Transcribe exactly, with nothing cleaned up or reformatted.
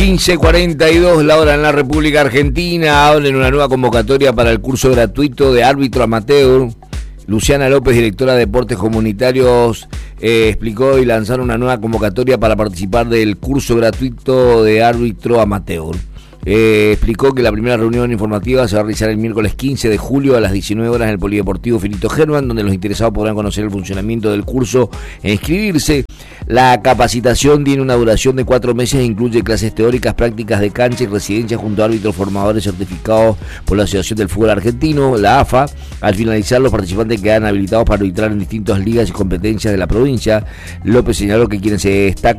quince cuarenta y dos, la hora en la República Argentina. Abren una nueva convocatoria para el curso gratuito de árbitro amateur. Luciana López, directora de Deportes Comunitarios, eh, explicó y lanzaron una nueva convocatoria para participar del curso gratuito de árbitro amateur. Eh, explicó que la primera reunión informativa se va a realizar el miércoles quince de julio a las diecinueve horas en el Polideportivo Finito Herman, donde los interesados podrán conocer el funcionamiento del curso e inscribirse. La capacitación tiene una duración de cuatro meses e incluye clases teóricas, prácticas de cancha y residencia junto a árbitros formadores certificados por la Asociación del Fútbol Argentino, la A F A. Al finalizar, los participantes quedan habilitados para arbitrar en distintas ligas y competencias de la provincia. López señaló que quienes se destacan